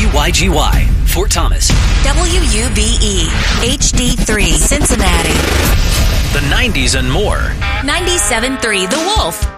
WYGY, Fort Thomas. WUBE, HD3, Cincinnati. The 90s and more. 97.3, The Wolf.